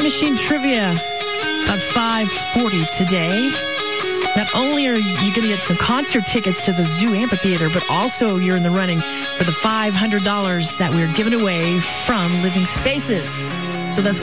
Machine Trivia at 5:40 today. Not only are you going to get some concert tickets to the Zoo Amphitheater, but also you're in the running for the $500 that we're giving away from Living Spaces. So that's